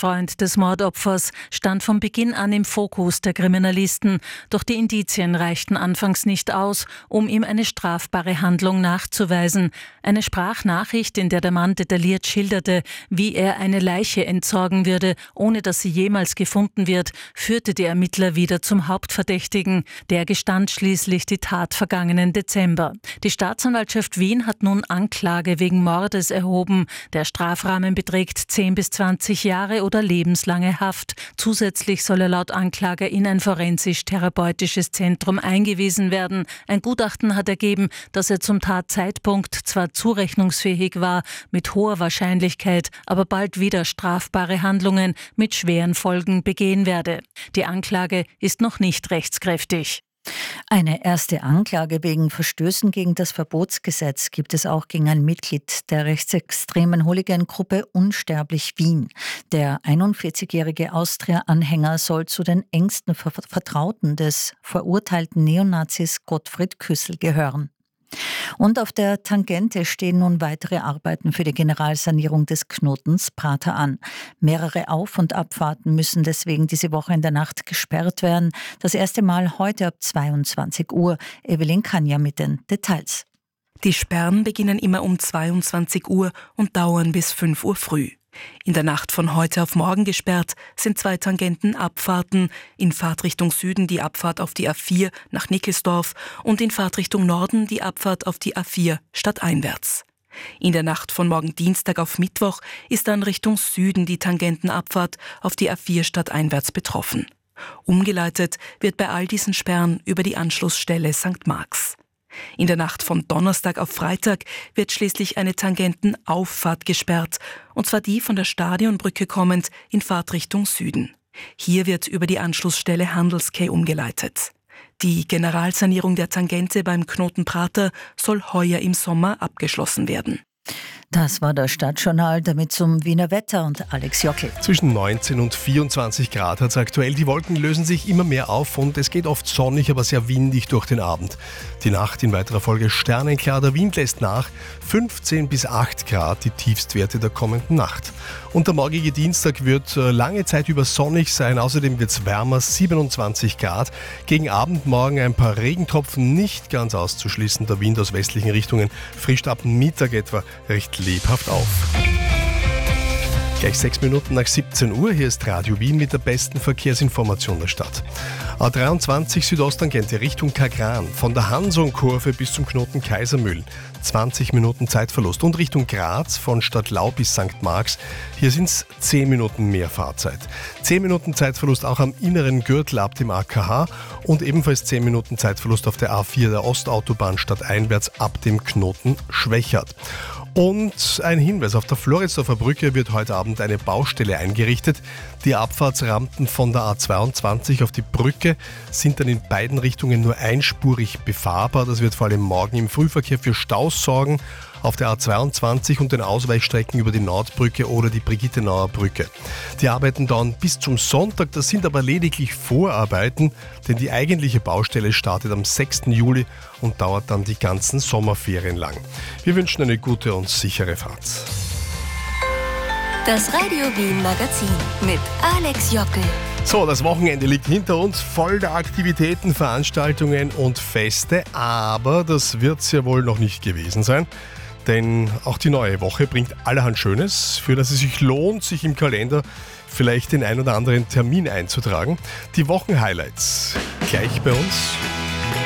Ex-Freund des Mordopfers stand von Beginn an im Fokus der Kriminalisten. Doch die Indizien reichten anfangs nicht aus, um ihm eine strafbare Handlung nachzuweisen. Eine Sprachnachricht, in der der Mann detailliert schilderte, wie er eine Leiche entsorgen würde, ohne dass sie jemals gefunden wird, führte die Ermittler wieder zum Hauptverdächtigen. Der gestand schließlich die Tat vergangenen Dezember. Die Staatsanwaltschaft Wien hat nun Anklage wegen Mordes erhoben. Der Strafrahmen beträgt 10 bis 20 Jahre oder lebenslange Haft. Zusätzlich soll er laut Anklage in ein forensisch-therapeutisches Zentrum eingewiesen werden. Ein Gutachten hat ergeben, dass er zum Tatzeitpunkt zwar zurechnungsfähig war, mit hoher Wahrscheinlichkeit, aber bald wieder strafbare Handlungen mit schweren Folgen begehen werde. Die Anklage ist noch nicht rechtskräftig. Eine erste Anklage wegen Verstößen gegen das Verbotsgesetz gibt es auch gegen ein Mitglied der rechtsextremen Hooligan-Gruppe Unsterblich Wien. Der 41-jährige Austria-Anhänger soll zu den engsten Vertrauten des verurteilten Neonazis Gottfried Küssel gehören. Und auf der Tangente stehen nun weitere Arbeiten für die Generalsanierung des Knotens Prater an. Mehrere Auf- und Abfahrten müssen deswegen diese Woche in der Nacht gesperrt werden. Das erste Mal heute ab 22 Uhr. Evelyn Kanja mit den Details. Die Sperren beginnen immer um 22 Uhr und dauern bis 5 Uhr früh. In der Nacht von heute auf morgen gesperrt sind 2 Tangentenabfahrten, in Fahrtrichtung Süden die Abfahrt auf die A4 nach Nickelsdorf und in Fahrtrichtung Norden die Abfahrt auf die A4 stadteinwärts. In der Nacht von morgen Dienstag auf Mittwoch ist dann Richtung Süden die Tangentenabfahrt auf die A4 stadteinwärts betroffen. Umgeleitet wird bei all diesen Sperren über die Anschlussstelle St. Marx. In der Nacht von Donnerstag auf Freitag wird schließlich eine Tangentenauffahrt gesperrt, und zwar die von der Stadionbrücke kommend in Fahrtrichtung Süden. Hier wird über die Anschlussstelle Handelsquai umgeleitet. Die Generalsanierung der Tangente beim Knoten Prater soll heuer im Sommer abgeschlossen werden. Das war das Stadtjournal, damit zum Wiener Wetter und Alex Jockel. Zwischen 19 und 24 Grad hat es aktuell. Die Wolken lösen sich immer mehr auf und es geht oft sonnig, aber sehr windig durch den Abend. Die Nacht in weiterer Folge sternenklar. Der Wind lässt nach. 15 bis 8 Grad die Tiefstwerte der kommenden Nacht. Und der morgige Dienstag wird lange Zeit über sonnig sein. Außerdem wird es wärmer, 27 Grad. Gegen Abend morgen ein paar Regentropfen, nicht ganz auszuschließen. Der Wind aus westlichen Richtungen frischt ab Mittag etwa recht lebhaft auf. Gleich 6 Minuten nach 17 Uhr, hier ist Radio Wien mit der besten Verkehrsinformation der Stadt. A23 Südosttangente Richtung Kagran, von der Hanson-Kurve bis zum Knoten Kaisermühlen. 20 Minuten Zeitverlust. Und Richtung Graz von Stadtlau bis St. Marx, hier sind es 10 Minuten mehr Fahrzeit. 10 Minuten Zeitverlust auch am inneren Gürtel ab dem AKH und ebenfalls 10 Minuten Zeitverlust auf der A4 der Ostautobahn stadteinwärts ab dem Knoten Schwächert. Und ein Hinweis, auf der Floridsdorfer Brücke wird heute Abend eine Baustelle eingerichtet. Die Abfahrtsrampen von der A22 auf die Brücke sind dann in beiden Richtungen nur einspurig befahrbar. Das wird vor allem morgen im Frühverkehr für Staus sorgen auf der A22 und den Ausweichstrecken über die Nordbrücke oder die Brigittenauer Brücke. Die Arbeiten dauern bis zum Sonntag, das sind aber lediglich Vorarbeiten, denn die eigentliche Baustelle startet am 6. Juli und dauert dann die ganzen Sommerferien lang. Wir wünschen eine gute und sichere Fahrt. Das Radio Wien Magazin mit Alex Jockel. So, das Wochenende liegt hinter uns, voll der Aktivitäten, Veranstaltungen und Feste, aber das wird es ja wohl noch nicht gewesen sein. Denn auch die neue Woche bringt allerhand Schönes, für das es sich lohnt, sich im Kalender vielleicht den ein oder anderen Termin einzutragen. Die Wochenhighlights gleich bei uns.